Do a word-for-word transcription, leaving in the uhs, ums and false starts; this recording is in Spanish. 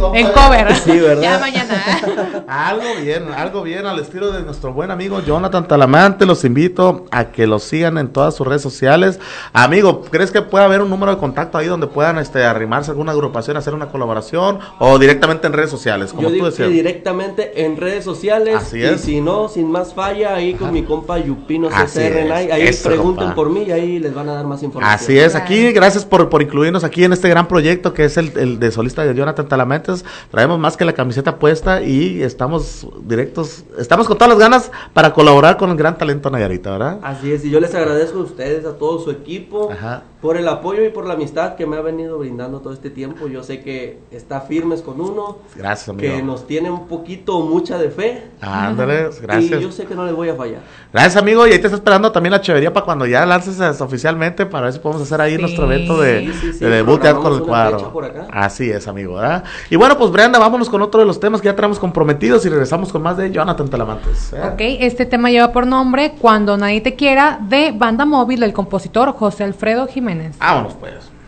en cover. Sí, ¿verdad? Ya mañana. Algo bien, algo bien al estilo de nuestro buen amigo Jonathan Talamante. Los invito a que lo sigan en todas sus redes sociales. Amigo, ¿crees que puede haber un número de contacto ahí donde puedan este, arrimarse a alguna agrupación, hacer una colaboración o directamente en redes sociales? Como Yo tú digo decías. que directamente en redes sociales. Así y es. si no, sin más falla, ahí con Ajá. mi compa Yupino Así C C R es. Ahí Eso, pregunten compa. por mí y ahí les van a dar más información. Así es, aquí gracias por, por incluirnos aquí en este gran proyecto que es el, el de solista de Jonathan Talamentes. Traemos más que la camiseta puesta y estamos directos, estamos con todas las ganas para colaborar con el gran talento Nayarita, ¿verdad? Así es, y yo les agradezco a ustedes, a todo su equipo, Ajá. por el apoyo y por la amistad que me ha venido brindando todo este tiempo. Yo sé que está firmes con uno, Gracias, amigo. que nos tiene un poquito o mucha de fe. Ándale, Y gracias. yo sé que no les voy a fallar. Gracias, amigo, y ahí te está esperando también la chevería para cuando ya lances eh, oficialmente, para ver si podemos hacer ahí Sí. nuestro evento de, Sí, sí, sí, de debut ya con el programamos una fecha cuadro. por acá. Así es, amigo, ¿verdad? Y bueno, pues Brenda, vámonos con otro de los temas que ya traemos comprometidos y regresamos con más de Jonathan Talamantes. ¿eh? Ok, este tema lleva por nombre Cuando nadie te quiera, de Banda Móvil del compositor José Alfredo Jiménez. Vámonos pues.